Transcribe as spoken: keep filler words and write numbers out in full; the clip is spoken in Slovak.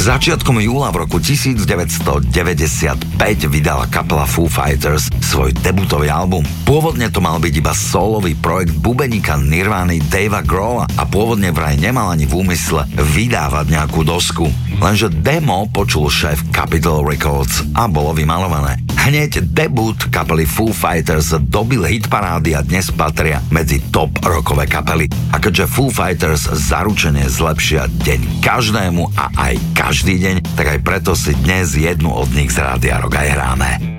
Začiatkom júla v roku devätnásťstodeväťdesiatpäť vydala kapela Foo Fighters svoj debutový album. Pôvodne to mal byť iba solový projekt bubeníka Nirvány Davea Grohla a pôvodne vraj nemal ani v úmysle vydávať nejakú dosku. Lenže demo počul šéf Capitol Records a bolo vymalované. Hneď debut kapely Foo Fighters dobil hitparády a dnes patria medzi top rockové kapely. A keďže Foo Fighters zaručene zlepšia deň každému a aj každý deň, tak aj preto si dnes jednu od nich z Rádia Rock aj hráme.